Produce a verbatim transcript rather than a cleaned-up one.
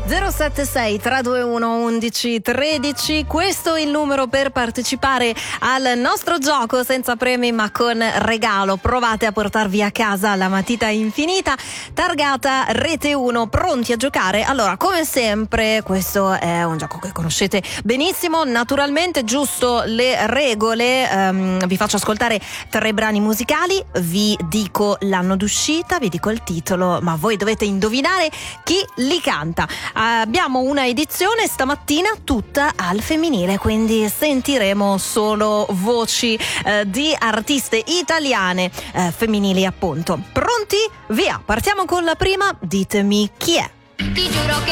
zero sette sei tre due uno undici tredici, questo è il numero per partecipare al nostro gioco senza premi ma con regalo. Provate a portarvi a casa la matita infinita targata Rete uno, pronti a giocare? Allora, come sempre, questo è un gioco che conoscete benissimo, naturalmente, giusto le regole. Um, vi faccio ascoltare tre brani musicali, vi dico l'anno d'uscita, vi dico il titolo, ma voi dovete indovinare chi li canta. Abbiamo una edizione stamattina tutta al femminile, quindi sentiremo solo voci eh, di artiste italiane eh, femminili, appunto. Pronti? Via, partiamo con la prima, ditemi chi è. Ti giuro che